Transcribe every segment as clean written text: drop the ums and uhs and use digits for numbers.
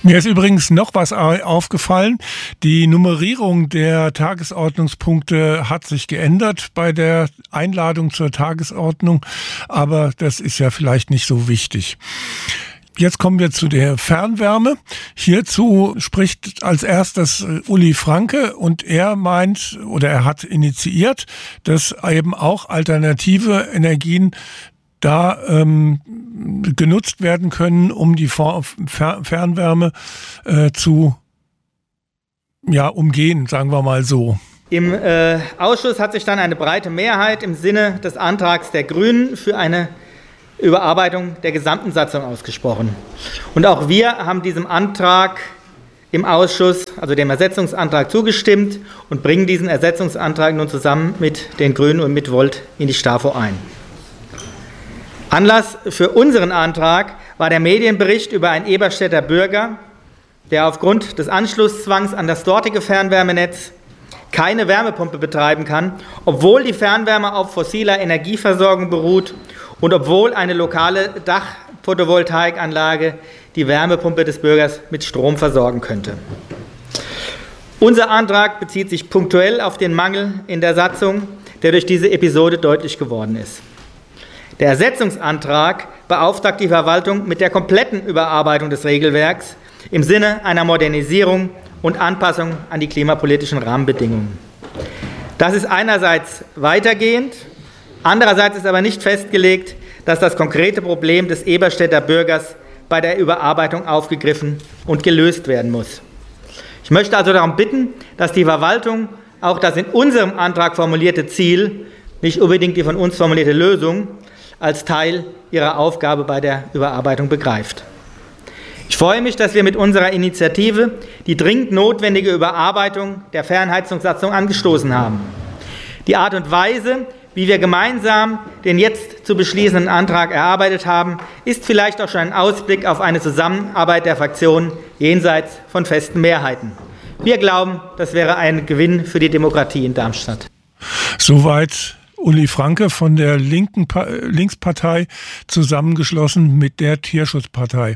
Mir ist übrigens noch was aufgefallen. Die Nummerierung der Tagesordnungspunkte hat sich geändert bei der Einladung zur Tagesordnung, aber das ist ja vielleicht nicht so wichtig. Jetzt kommen wir zu der Fernwärme. Hierzu spricht als erstes Uli Franke und er meint oder er hat initiiert, dass eben auch alternative Energien da genutzt werden können, um die Fernwärme zu umgehen, sagen wir mal so. Im Ausschuss hat sich dann eine breite Mehrheit im Sinne des Antrags der Grünen für eine Überarbeitung der gesamten Satzung ausgesprochen. Und auch wir haben diesem Antrag im Ausschuss, also dem Ersetzungsantrag, zugestimmt und bringen diesen Ersetzungsantrag nun zusammen mit den Grünen und mit Volt in die StAFO ein. Anlass für unseren Antrag war der Medienbericht über einen Eberstädter Bürger, der aufgrund des Anschlusszwangs an das dortige Fernwärmenetz keine Wärmepumpe betreiben kann, obwohl die Fernwärme auf fossiler Energieversorgung beruht und obwohl eine lokale Dachphotovoltaikanlage die Wärmepumpe des Bürgers mit Strom versorgen könnte. Unser Antrag bezieht sich punktuell auf den Mangel in der Satzung, der durch diese Episode deutlich geworden ist. Der Ersetzungsantrag beauftragt die Verwaltung mit der kompletten Überarbeitung des Regelwerks im Sinne einer Modernisierung und Anpassung an die klimapolitischen Rahmenbedingungen. Das ist einerseits weitergehend, andererseits ist aber nicht festgelegt, dass das konkrete Problem des Eberstädter Bürgers bei der Überarbeitung aufgegriffen und gelöst werden muss. Ich möchte also darum bitten, dass die Verwaltung auch das in unserem Antrag formulierte Ziel, nicht unbedingt die von uns formulierte Lösung, als Teil ihrer Aufgabe bei der Überarbeitung begreift. Ich freue mich, dass wir mit unserer Initiative die dringend notwendige Überarbeitung der Fernheizungssatzung angestoßen haben. Die Art und Weise, wie wir gemeinsam den jetzt zu beschließenden Antrag erarbeitet haben, ist vielleicht auch schon ein Ausblick auf eine Zusammenarbeit der Fraktionen jenseits von festen Mehrheiten. Wir glauben, das wäre ein Gewinn für die Demokratie in Darmstadt. Soweit Uli Franke von der Linkspartei, zusammengeschlossen mit der Tierschutzpartei.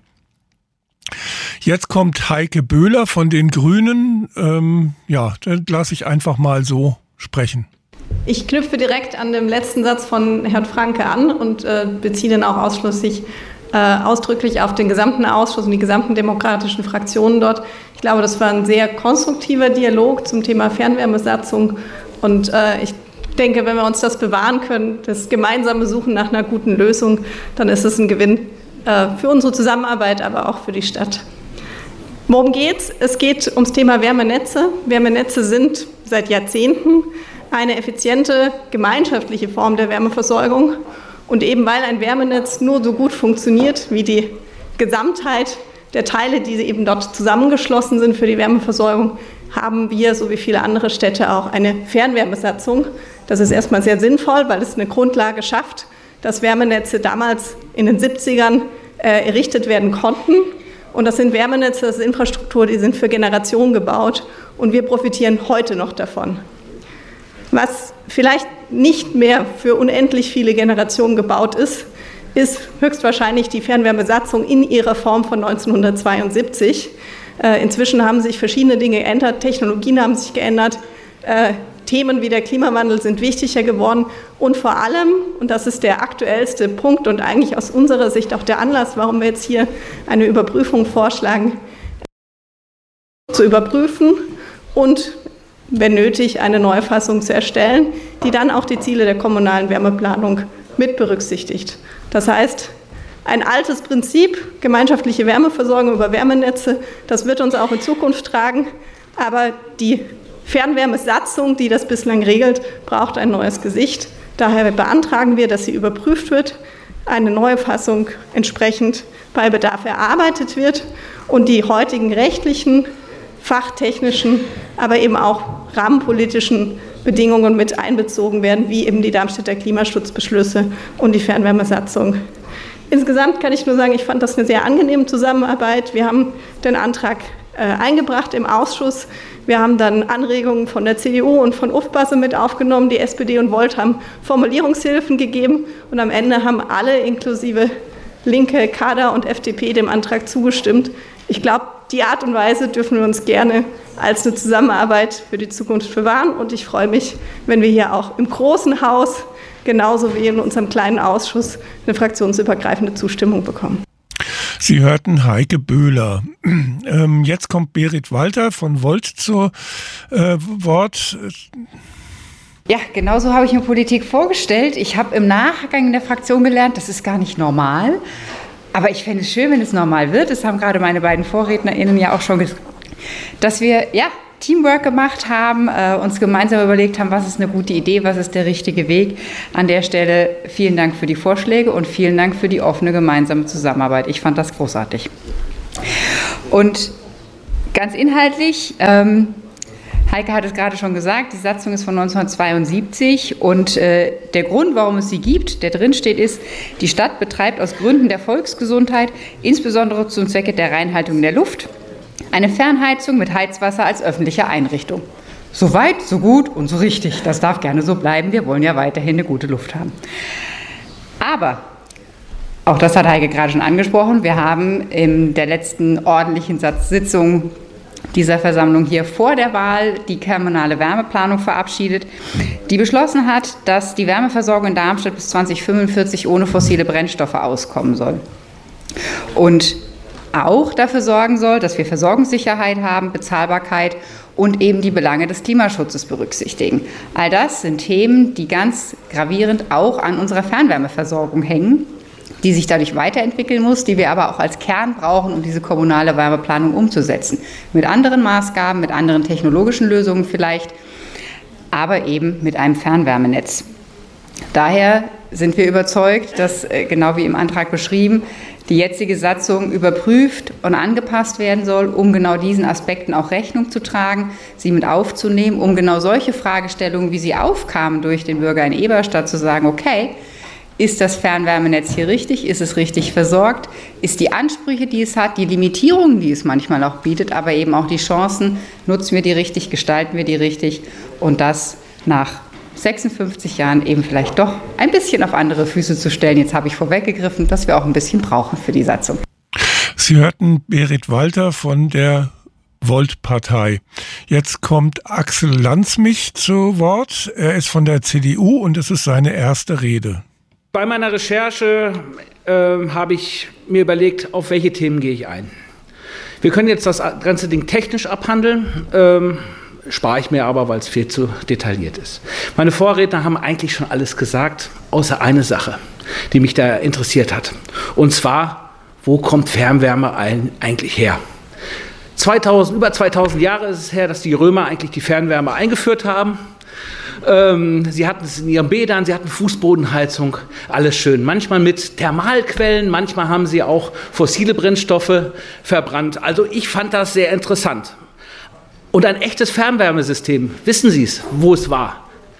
Jetzt kommt Heike Böhler von den Grünen. Dann lasse ich einfach mal so sprechen. Ich knüpfe direkt an dem letzten Satz von Herrn Franke an und beziehe dann auch ausschließlich ausdrücklich auf den gesamten Ausschuss und die gesamten demokratischen Fraktionen dort. Ich glaube, das war ein sehr konstruktiver Dialog zum Thema Fernwärmesatzung und ich denke, wenn wir uns das bewahren können, das gemeinsame Suchen nach einer guten Lösung, dann ist es ein Gewinn für unsere Zusammenarbeit, aber auch für die Stadt. Worum geht's? Es geht ums Thema Wärmenetze. Wärmenetze sind seit Jahrzehnten eine effiziente gemeinschaftliche Form der Wärmeversorgung. Und eben weil ein Wärmenetz nur so gut funktioniert wie die Gesamtheit der Teile, die eben dort zusammengeschlossen sind für die Wärmeversorgung, haben wir, so wie viele andere Städte, auch eine Fernwärmesatzung. Das ist erstmal sehr sinnvoll, weil es eine Grundlage schafft, dass Wärmenetze damals in den 70ern errichtet werden konnten. Und das sind Wärmenetze, das ist Infrastruktur, die sind für Generationen gebaut und wir profitieren heute noch davon. Was vielleicht nicht mehr für unendlich viele Generationen gebaut ist, ist höchstwahrscheinlich die Fernwärmesatzung in ihrer Form von 1972. Inzwischen haben sich verschiedene Dinge geändert, Technologien haben sich geändert, Themen wie der Klimawandel sind wichtiger geworden und vor allem, und das ist der aktuellste Punkt und eigentlich aus unserer Sicht auch der Anlass, warum wir jetzt hier eine Überprüfung vorschlagen, zu überprüfen und, wenn nötig, eine Neufassung zu erstellen, die dann auch die Ziele der kommunalen Wärmeplanung mit berücksichtigt. Das heißt, ein altes Prinzip, gemeinschaftliche Wärmeversorgung über Wärmenetze, das wird uns auch in Zukunft tragen, aber die Fernwärmesatzung, die das bislang regelt, braucht ein neues Gesicht. Daher beantragen wir, dass sie überprüft wird, eine neue Fassung entsprechend bei Bedarf erarbeitet wird und die heutigen rechtlichen, fachtechnischen, aber eben auch rahmenpolitischen Bedingungen mit einbezogen werden, wie eben die Darmstädter Klimaschutzbeschlüsse und die Fernwärmesatzung. Insgesamt kann ich nur sagen, ich fand das eine sehr angenehme Zusammenarbeit. Wir haben den Antrag eingebracht im Ausschuss. Wir haben dann Anregungen von der CDU und von UFBASE mit aufgenommen. Die SPD und Volt haben Formulierungshilfen gegeben und am Ende haben alle, inklusive Linke, Kader und FDP dem Antrag zugestimmt. Ich glaube, die Art und Weise dürfen wir uns gerne als eine Zusammenarbeit für die Zukunft bewahren. Und ich freue mich, wenn wir hier auch im großen Haus, genauso wie in unserem kleinen Ausschuss, eine fraktionsübergreifende Zustimmung bekommen. Sie hörten Heike Böhler. Jetzt kommt Berit Walter von Volt zu Wort. Ja, genau so habe ich mir Politik vorgestellt. Ich habe im Nachgang in der Fraktion gelernt, das ist gar nicht normal. Aber ich fände es schön, wenn es normal wird. Das haben gerade meine beiden VorrednerInnen ja auch schon gesagt, dass wir Teamwork gemacht haben, uns gemeinsam überlegt haben, was ist eine gute Idee, was ist der richtige Weg. An der Stelle vielen Dank für die Vorschläge und vielen Dank für die offene gemeinsame Zusammenarbeit. Ich fand das großartig. Und ganz inhaltlich, Heike hat es gerade schon gesagt, die Satzung ist von 1972 und der Grund, warum es sie gibt, der drin steht, ist, die Stadt betreibt aus Gründen der Volksgesundheit, insbesondere zum Zwecke der Reinhaltung der Luft, eine Fernheizung mit Heizwasser als öffentliche Einrichtung. So weit, so gut und so richtig. Das darf gerne so bleiben. Wir wollen ja weiterhin eine gute Luft haben. Aber, auch das hat Heike gerade schon angesprochen, wir haben in der letzten ordentlichen Sitzung dieser Versammlung hier vor der Wahl die kommunale Wärmeplanung verabschiedet, die beschlossen hat, dass die Wärmeversorgung in Darmstadt bis 2045 ohne fossile Brennstoffe auskommen soll. Und auch dafür sorgen soll, dass wir Versorgungssicherheit haben, Bezahlbarkeit und eben die Belange des Klimaschutzes berücksichtigen. All das sind Themen, die ganz gravierend auch an unserer Fernwärmeversorgung hängen, die sich dadurch weiterentwickeln muss, die wir aber auch als Kern brauchen, um diese kommunale Wärmeplanung umzusetzen. Mit anderen Maßgaben, mit anderen technologischen Lösungen vielleicht, aber eben mit einem Fernwärmenetz. Daher sind wir überzeugt, dass, genau wie im Antrag beschrieben, die jetzige Satzung überprüft und angepasst werden soll, um genau diesen Aspekten auch Rechnung zu tragen, sie mit aufzunehmen, um genau solche Fragestellungen, wie sie aufkamen durch den Bürger in Eberstadt, zu sagen, okay, ist das Fernwärmenetz hier richtig? Ist es richtig versorgt? Ist die Ansprüche, die es hat, die Limitierungen, die es manchmal auch bietet, aber eben auch die Chancen, nutzen wir die richtig, gestalten wir die richtig und das nach 56 Jahren eben vielleicht doch ein bisschen auf andere Füße zu stellen. Jetzt habe ich vorweggegriffen, dass wir auch ein bisschen brauchen für die Satzung. Sie hörten Berit Walter von der Volt-Partei. Jetzt kommt Axel Landsmich zu Wort. Er ist von der CDU und es ist seine erste Rede. Bei meiner Recherche habe ich mir überlegt, auf welche Themen gehe ich ein. Wir können jetzt das ganze Ding technisch abhandeln, spare ich mir aber, weil es viel zu detailliert ist. Meine Vorredner haben eigentlich schon alles gesagt, außer eine Sache, die mich da interessiert hat. Und zwar, wo kommt Fernwärme eigentlich her? Über 2000 Jahre ist es her, dass die Römer eigentlich die Fernwärme eingeführt haben. Sie hatten es in ihren Bädern, sie hatten Fußbodenheizung, alles schön. Manchmal mit Thermalquellen, manchmal haben sie auch fossile Brennstoffe verbrannt. Also ich fand das sehr interessant. Und ein echtes Fernwärmesystem, wissen Sie es, wo es war?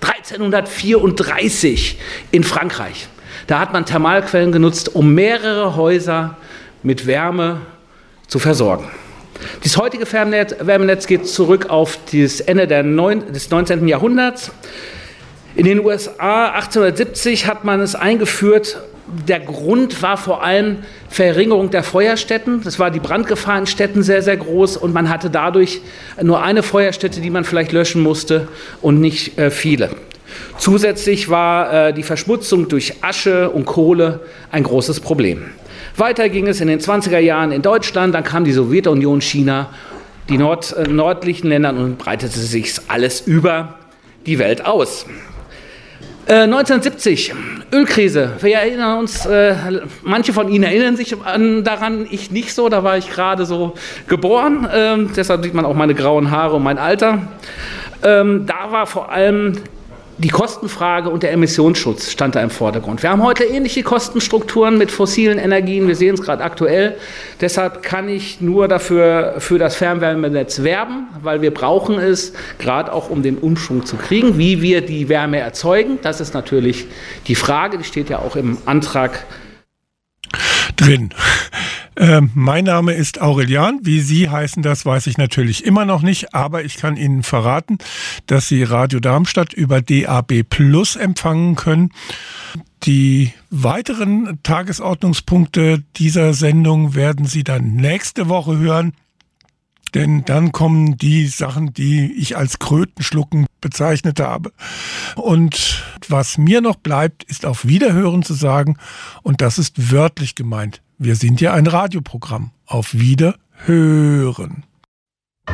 1334 in Frankreich. Da hat man Thermalquellen genutzt, um mehrere Häuser mit Wärme zu versorgen. Das heutige Fernwärmenetz geht zurück auf das Ende des 19. Jahrhunderts. In den USA 1870 hat man es eingeführt. Der Grund war vor allem Verringerung der Feuerstätten. Das war die Brandgefahr in Städten sehr, sehr groß und man hatte dadurch nur eine Feuerstätte, die man vielleicht löschen musste und nicht viele. Zusätzlich war die Verschmutzung durch Asche und Kohle ein großes Problem. Weiter ging es in den 20er Jahren in Deutschland, dann kam die Sowjetunion, China, die nördlichen Länder und breitete sich alles über die Welt aus. 1970, Ölkrise. Wir erinnern uns, manche von Ihnen erinnern sich daran, ich nicht so, da war ich gerade so geboren. Deshalb sieht man auch meine grauen Haare und mein Alter. Da war vor allem die Kostenfrage und der Emissionsschutz stand da im Vordergrund. Wir haben heute ähnliche Kostenstrukturen mit fossilen Energien, wir sehen es gerade aktuell. Deshalb kann ich nur für das Fernwärmenetz werben, weil wir brauchen es, gerade auch um den Umschwung zu kriegen, wie wir die Wärme erzeugen. Das ist natürlich die Frage, die steht ja auch im Antrag drin. Mein Name ist Aurelian. Wie Sie heißen, das weiß ich natürlich immer noch nicht, aber ich kann Ihnen verraten, dass Sie Radio Darmstadt über DAB+ empfangen können. Die weiteren Tagesordnungspunkte dieser Sendung werden Sie dann nächste Woche hören. Denn dann kommen die Sachen, die ich als Krötenschlucken bezeichnet habe. Und was mir noch bleibt, ist auf Wiederhören zu sagen. Und das ist wörtlich gemeint. Wir sind ja ein Radioprogramm. Auf Wiederhören.